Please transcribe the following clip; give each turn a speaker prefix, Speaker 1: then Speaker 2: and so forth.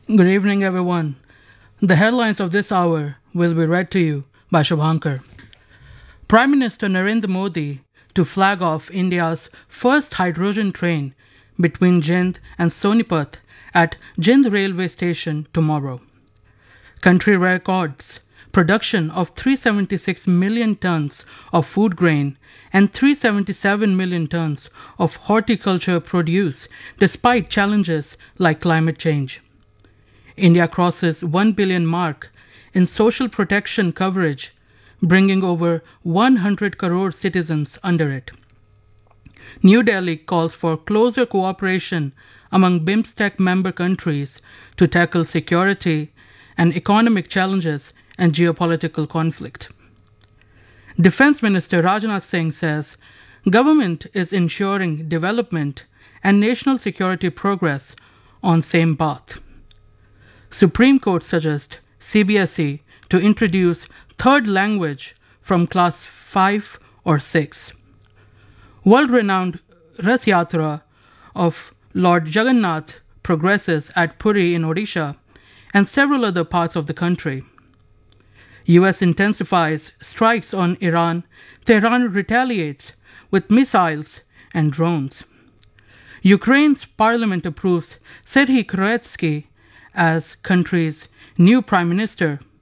Speaker 1: Good evening, everyone. The headlines of this hour will be read to you by Shubhankar. Prime Minister Narendra Modi to flag off India's first hydrogen train between Jind and Sonipat at Jind railway station tomorrow. Country records production of 376 million tons of food grain and 377 million tons of horticulture produce despite challenges like climate change. India crosses 1 billion mark in social protection coverage, bringing over 100 crore citizens under it. New Delhi calls for closer cooperation among BIMSTEC member countries to tackle security and economic challenges and geopolitical conflict. Defense Minister Rajnath Singh says government is ensuring development and national security progress on same path. Supreme Court suggests CBSE to introduce third language from class 5 or 6. World-renowned Rath Yatra of Lord Jagannath progresses at Puri in Odisha and several other parts of the country. US intensifies strikes on Iran. Tehran retaliates with missiles and drones. Ukraine's parliament approves Serhiy Kroetsky as country's new prime minister.